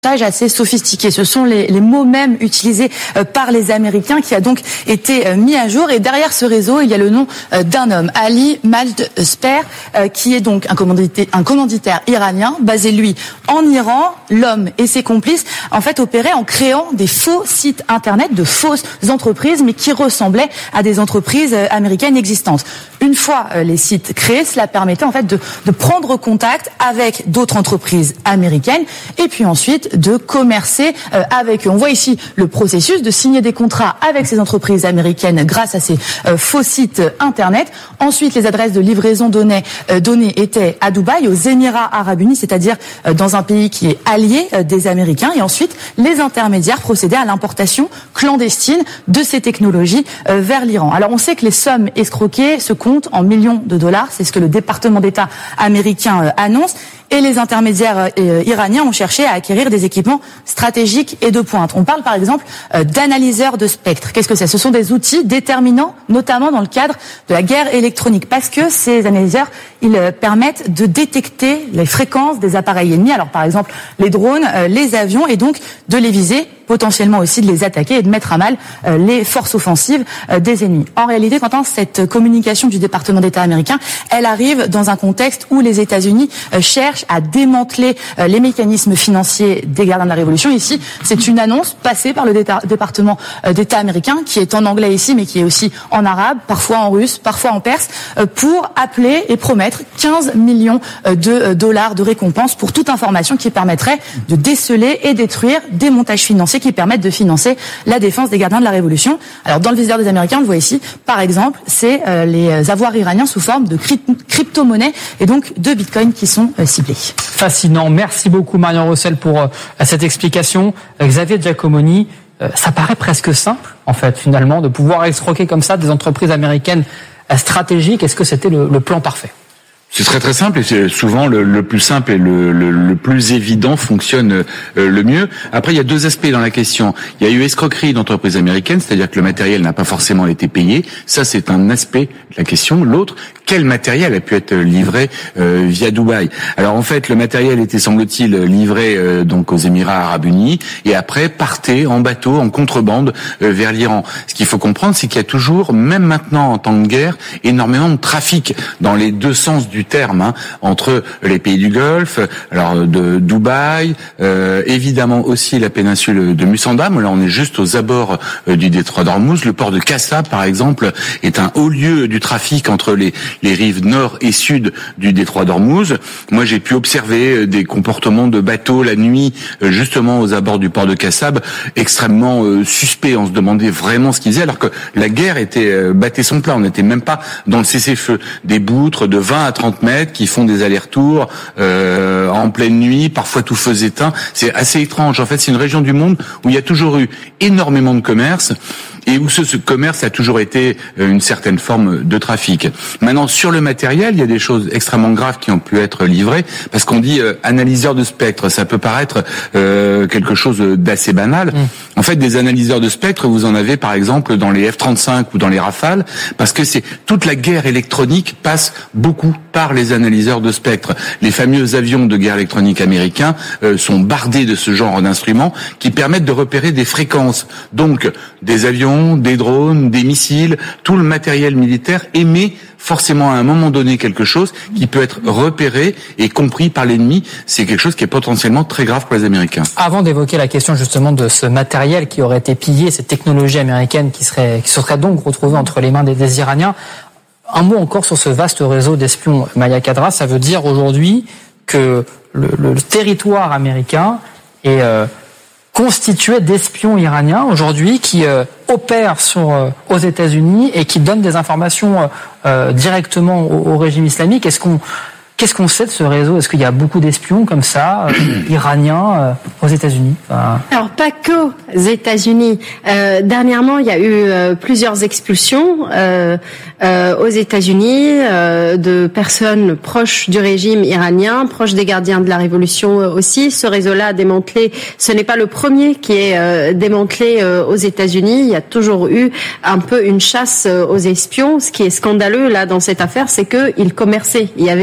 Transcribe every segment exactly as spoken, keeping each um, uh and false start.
assez sophistiqué. Ce sont les, les mots mêmes utilisés euh, par les Américains qui a donc été euh, mis à jour. Et derrière ce réseau, il y a le nom euh, d'un homme, Ali Maldsper, euh, qui est donc un commanditaire, un commanditaire iranien, basé lui en Iran. L'homme et ses complices, en fait, opéraient en créant des faux sites internet, de fausses entreprises, mais qui ressemblaient à des entreprises euh, américaines existantes. Une fois euh, les sites créés, cela permettait en fait de, de prendre contact avec d'autres entreprises américaines et puis ensuite de commercer euh, avec eux. On voit ici le processus de signer des contrats avec ces entreprises américaines grâce à ces euh, faux sites internet. Ensuite, les adresses de livraison données, euh, données étaient à Dubaï, aux Émirats Arabes Unis, c'est-à-dire euh, dans un pays qui est allié euh, des Américains. Et ensuite, les intermédiaires procédaient à l'importation clandestine de ces technologies euh, vers l'Iran. Alors, on sait que les sommes escroquées se comptent en millions de dollars. C'est ce que le département d'État américain euh, annonce. Et les intermédiaires euh, iraniens ont cherché à acquérir des équipements stratégiques et de pointe. On parle par exemple euh, d'analyseurs de spectre. Qu'est-ce que c'est ? Ce sont des outils déterminants, notamment dans le cadre de la guerre électronique, parce que ces analyseurs, ils euh, permettent de détecter les fréquences des appareils ennemis. Alors par exemple, les drones, euh, les avions, et donc de les viser, potentiellement aussi de les attaquer et de mettre à mal euh, les forces offensives euh, des ennemis. En réalité, Quentin, cette communication du département d'État américain, elle arrive dans un contexte où les États-Unis euh, cherchent à démanteler euh, les mécanismes financiers des gardiens de la Révolution. Ici, c'est une annonce passée par le dé- département euh, d'État américain, qui est en anglais ici, mais qui est aussi en arabe, parfois en russe, parfois en perse, euh, pour appeler et promettre quinze millions euh, de euh, dollars de récompense pour toute information qui permettrait de déceler et détruire des montages financiers qui permettent de financer la défense des gardiens de la Révolution. Alors, dans le viseur des Américains, on le voit ici, par exemple, c'est euh, les avoirs iraniens sous forme de crypt- crypto-monnaies et donc de bitcoin qui sont euh, ciblés. Fascinant. Merci beaucoup, Marion Rossel, pour euh, cette explication. Euh, Xavier Giacomoni, euh, ça paraît presque simple, en fait, finalement, de pouvoir escroquer comme ça des entreprises américaines euh, stratégiques. Est-ce que c'était le, le plan parfait ? C'est très très simple et c'est souvent le, le plus simple et le, le, le plus évident fonctionne euh, le mieux. Après, il y a deux aspects dans la question. Il y a eu escroquerie d'entreprises américaines, c'est-à-dire que le matériel n'a pas forcément été payé. Ça, c'est un aspect de la question. L'autre, quel matériel a pu être livré euh, via Dubaï ? Alors en fait, le matériel était, semble-t-il, livré euh, donc aux Émirats Arabes Unis et après partait en bateau, en contrebande euh, vers l'Iran. Ce qu'il faut comprendre, c'est qu'il y a toujours, même maintenant en temps de guerre, énormément de trafic dans les deux sens du terme, hein, entre les pays du Golfe, alors de Dubaï, euh, évidemment aussi la péninsule de Musandam. Là, on est juste aux abords euh, du détroit d'Ormuz. Le port de Kassab, par exemple, est un haut lieu du trafic entre les, les rives nord et sud du détroit d'Ormuz. Moi, j'ai pu observer des comportements de bateaux la nuit, euh, justement aux abords du port de Kassab, extrêmement euh, suspects. On se demandait vraiment ce qu'ils faisaient, alors que la guerre était euh, battait son plein. On n'était même pas dans le cessez-feu. Des boutres de vingt à trente mètres qui font des allers-retours euh, en pleine nuit, parfois tout feu éteint. C'est assez étrange. En fait, c'est une région du monde où il y a toujours eu énormément de commerce et où ce, ce commerce a toujours été une certaine forme de trafic. Maintenant, sur le matériel, il y a des choses extrêmement graves qui ont pu être livrées, parce qu'on dit euh, analyseur de spectre, ça peut paraître euh, quelque chose d'assez banal. Mmh. En fait, des analyseurs de spectre, vous en avez par exemple dans les F trente-cinq ou dans les Rafales, parce que c'est toute la guerre électronique passe beaucoup par les analyseurs de spectre. Les fameux avions de guerre électronique américains euh, sont bardés de ce genre d'instruments qui permettent de repérer des fréquences. Donc, des avions, des drones, des missiles, tout le matériel militaire émet forcément à un moment donné quelque chose qui peut être repéré et compris par l'ennemi. C'est quelque chose qui est potentiellement très grave pour les Américains. Avant d'évoquer la question justement de ce matériel qui aurait été pillé, cette technologie américaine qui serait, qui se serait donc retrouvée entre les mains des, des Iraniens, un mot encore sur ce vaste réseau d'espions Maya Kadra. Ça veut dire aujourd'hui que le, le, le territoire américain est euh, constitué d'espions iraniens aujourd'hui qui euh, opèrent sur, euh, aux États-Unis et qui donnent des informations euh, directement au, au régime islamique. Est-ce qu'on Qu'est-ce qu'on sait de ce réseau ? Est-ce qu'il y a beaucoup d'espions comme ça, euh, iraniens, euh, aux États-Unis ? Enfin... Alors, pas qu'aux États-Unis. Euh, dernièrement, il y a eu euh, plusieurs expulsions euh, euh, aux États-Unis euh, de personnes proches du régime iranien, proches des gardiens de la Révolution aussi. Ce réseau-là a démantelé. Ce n'est pas le premier qui est euh, démantelé euh, aux États-Unis. Il y a toujours eu un peu une chasse euh, aux espions. Ce qui est scandaleux là dans cette affaire, c'est qu'ils commerçaient. Il y avait des comptes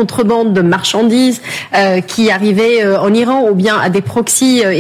contrebande de marchandises euh, qui arrivaient euh, en Iran ou bien à des proxys euh,